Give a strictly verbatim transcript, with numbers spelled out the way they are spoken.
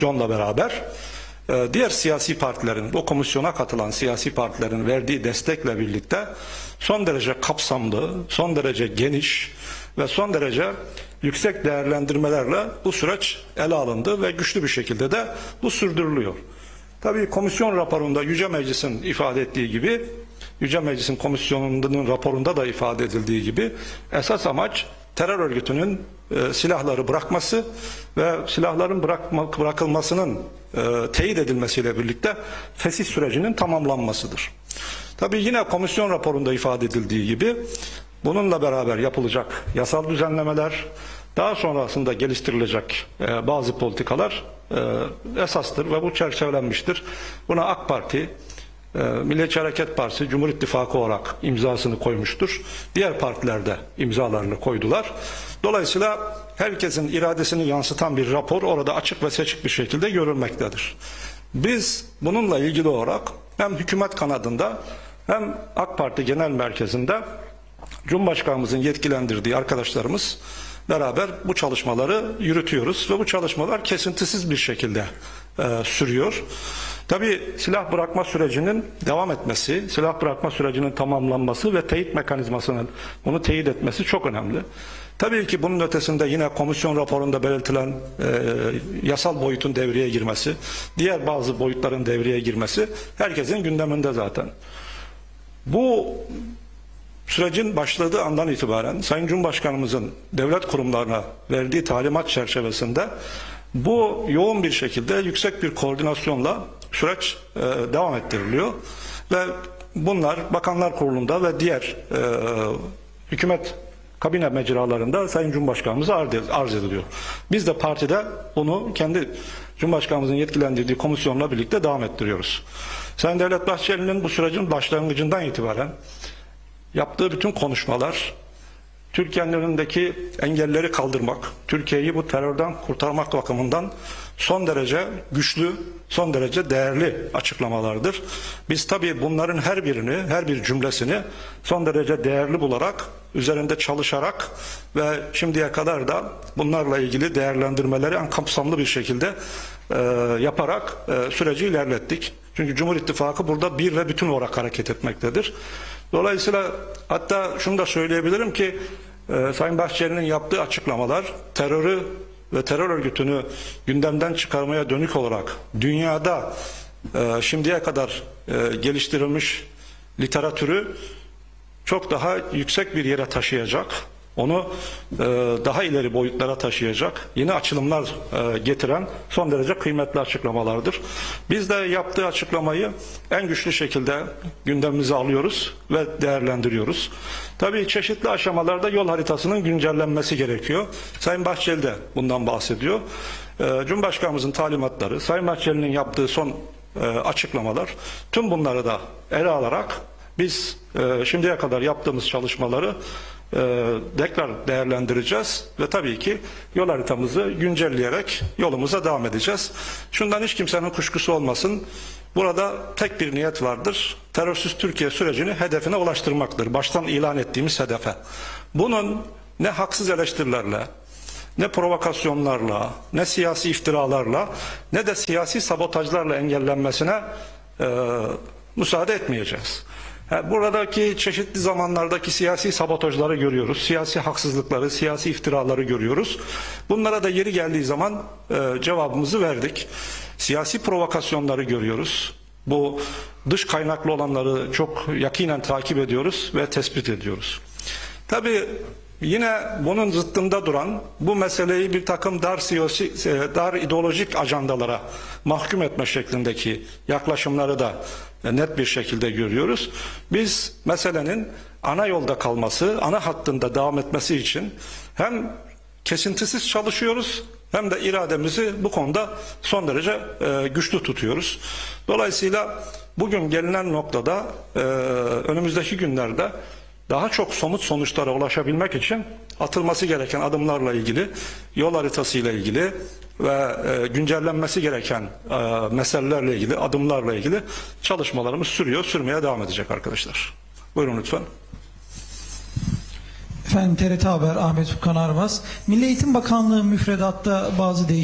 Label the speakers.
Speaker 1: komisyonla beraber diğer siyasi partilerin, o komisyona katılan siyasi partilerin verdiği destekle birlikte son derece kapsamlı, son derece geniş ve son derece yüksek değerlendirmelerle bu süreç ele alındı ve güçlü bir şekilde de bu sürdürülüyor. Tabii komisyon raporunda Yüce Meclis'in ifade ettiği gibi, Yüce Meclis'in komisyonunun raporunda da ifade edildiği gibi esas amaç terör örgütünün e, silahları bırakması ve silahların bırakma, bırakılmasının e, teyit edilmesiyle birlikte fesih sürecinin tamamlanmasıdır. Tabii yine komisyon raporunda ifade edildiği gibi bununla beraber yapılacak yasal düzenlemeler, daha sonrasında geliştirilecek e, bazı politikalar e, esastır ve bu çerçevelenmiştir. Buna AK Parti, e, Milliyetçi Hareket Partisi, Cumhur İttifakı olarak imzasını koymuştur. Diğer partiler de imzalarını koydular. Dolayısıyla herkesin iradesini yansıtan bir rapor orada açık ve seçik bir şekilde görülmektedir. Biz bununla ilgili olarak hem hükümet kanadında hem AK Parti Genel Merkezi'nde Cumhurbaşkanımızın yetkilendirdiği arkadaşlarımız beraber bu çalışmaları yürütüyoruz ve bu çalışmalar kesintisiz bir şekilde e, sürüyor. Tabii silah bırakma sürecinin devam etmesi, silah bırakma sürecinin tamamlanması ve teyit mekanizmasının bunu teyit etmesi çok önemli. Tabii ki bunun ötesinde yine komisyon raporunda belirtilen e, yasal boyutun devreye girmesi, diğer bazı boyutların devreye girmesi herkesin gündeminde zaten. Bu sürecin başladığı andan itibaren Sayın Cumhurbaşkanımızın devlet kurumlarına verdiği talimat çerçevesinde bu yoğun bir şekilde yüksek bir koordinasyonla süreç e, devam ettiriliyor ve bunlar Bakanlar Kurulu'nda ve diğer e, hükümet kabine mecralarında Sayın Cumhurbaşkanımıza arz ediliyor. Biz de partide bunu kendi Cumhurbaşkanımızın yetkilendirdiği komisyonla birlikte devam ettiriyoruz. Sayın Devlet Bahçeli'nin bu sürecin başlangıcından itibaren yaptığı bütün konuşmalar, Türkiye'nin önündeki engelleri kaldırmak, Türkiye'yi bu terörden kurtarmak bakımından son derece güçlü, son derece değerli açıklamalardır. Biz tabii bunların her birini, her bir cümlesini son derece değerli bularak, üzerinde çalışarak ve şimdiye kadar da bunlarla ilgili değerlendirmeleri en kapsamlı bir şekilde e, yaparak e, süreci ilerlettik. Çünkü Cumhur İttifakı burada bir ve bütün olarak hareket etmektedir. Dolayısıyla hatta şunu da söyleyebilirim ki e, Sayın Bahçeli'nin yaptığı açıklamalar terörü ve terör örgütünü gündemden çıkarmaya dönük olarak dünyada e, şimdiye kadar e, geliştirilmiş literatürü çok daha yüksek bir yere taşıyacak. Onu e, daha ileri boyutlara taşıyacak, yeni açılımlar e, getiren son derece kıymetli açıklamalardır. Biz de yaptığı açıklamayı en güçlü şekilde gündemimize alıyoruz ve değerlendiriyoruz. Tabii çeşitli aşamalarda yol haritasının güncellenmesi gerekiyor. Sayın Bahçeli de bundan bahsediyor. E, Cumhurbaşkanımızın talimatları, Sayın Bahçeli'nin yaptığı son e, açıklamalar, tüm bunları da ele alarak biz e, şimdiye kadar yaptığımız çalışmaları Ee, tekrar değerlendireceğiz ve tabii ki yol haritamızı güncelleyerek yolumuza devam edeceğiz. Şundan hiç kimsenin kuşkusu olmasın. Burada tek bir niyet vardır. Terörsüz Türkiye sürecini hedefine ulaştırmaktır. Baştan ilan ettiğimiz hedefe. Bunun ne haksız eleştirilerle, ne provokasyonlarla, ne siyasi iftiralarla, ne de siyasi sabotajlarla engellenmesine e, müsaade etmeyeceğiz. Buradaki çeşitli zamanlardaki siyasi sabotajları görüyoruz, siyasi haksızlıkları, siyasi iftiraları görüyoruz. Bunlara da yeri geldiği zaman e, cevabımızı verdik. Siyasi provokasyonları görüyoruz. Bu dış kaynaklı olanları çok yakinen takip ediyoruz ve tespit ediyoruz. Tabii yine bunun zıttında duran, bu meseleyi bir takım dar siyasi, dar ideolojik ajandalara mahkum etme şeklindeki yaklaşımları da net bir şekilde görüyoruz. Biz meselenin ana yolda kalması, ana hattında devam etmesi için hem kesintisiz çalışıyoruz hem de irademizi bu konuda son derece e, güçlü tutuyoruz. Dolayısıyla bugün gelinen noktada e, önümüzdeki günlerde daha çok somut sonuçlara ulaşabilmek için atılması gereken adımlarla ilgili, yol haritasıyla ilgili ve e, güncellenmesi gereken e, meselelerle ilgili, adımlarla ilgili çalışmalarımız sürüyor, sürmeye devam edecek arkadaşlar. Buyurun lütfen.
Speaker 2: Efendim T R T Haber, Ahmet Furkan Armaz. Milli Eğitim Bakanlığı müfredatta bazı değişiklikler